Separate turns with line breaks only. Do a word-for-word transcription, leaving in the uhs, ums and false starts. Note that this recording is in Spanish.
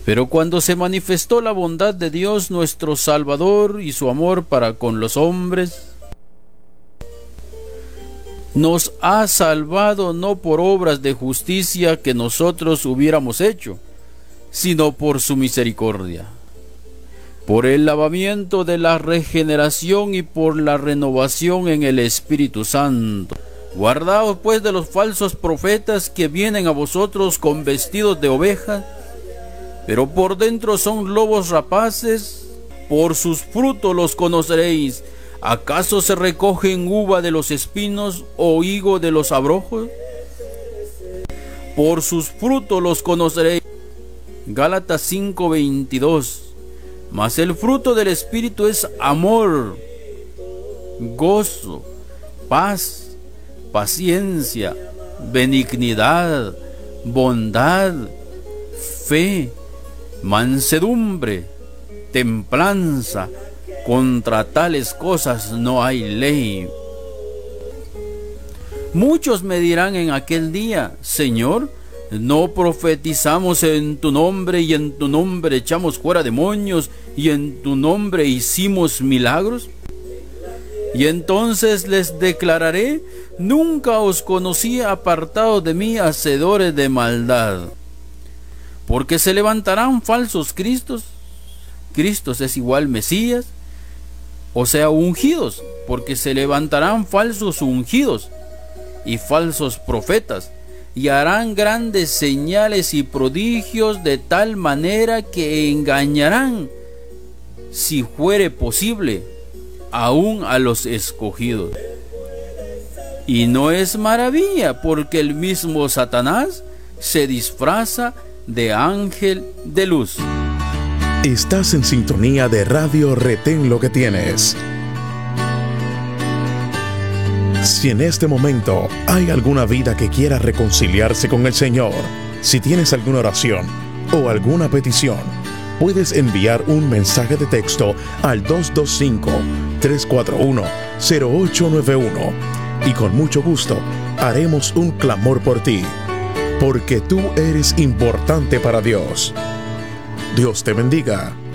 Pero cuando se manifestó la bondad de Dios nuestro Salvador y su amor para con los hombres, nos ha salvado no por obras de justicia que nosotros hubiéramos hecho, sino por su misericordia, por el lavamiento de la regeneración y por la renovación en el Espíritu Santo. Guardaos pues de los falsos profetas que vienen a vosotros con vestidos de ovejas, pero por dentro son lobos rapaces. Por sus frutos los conoceréis. ¿Acaso se recogen uva de los espinos o higo de los abrojos? Por sus frutos los conoceréis. Gálatas cinco veintidós. Mas el fruto del Espíritu es amor, gozo, paz, paciencia, benignidad, bondad, fe, mansedumbre, templanza. Contra tales cosas no hay ley. Muchos me dirán en aquel día: Señor, ¿no profetizamos en tu nombre, y en tu nombre echamos fuera demonios, y en tu nombre hicimos milagros? Y entonces les declararé: nunca os conocí, apartados de mí, hacedores de maldad. Porque se levantarán falsos cristos. Cristos es igual Mesías, o sea, ungidos, porque se levantarán falsos ungidos y falsos profetas, y harán grandes señales y prodigios, de tal manera que engañarán, si fuere posible, aún a los escogidos. Y no es maravilla, porque el mismo Satanás se disfraza de ángel de luz.
Estás en sintonía de Radio Retén Lo que Tienes. Si en este momento hay alguna vida que quiera reconciliarse con el Señor, si tienes alguna oración o alguna petición, puedes enviar un mensaje de texto al dos dos cinco, tres cuatro uno, cero ocho nueve uno y con mucho gusto haremos un clamor por ti, porque tú eres importante para Dios. Dios te bendiga.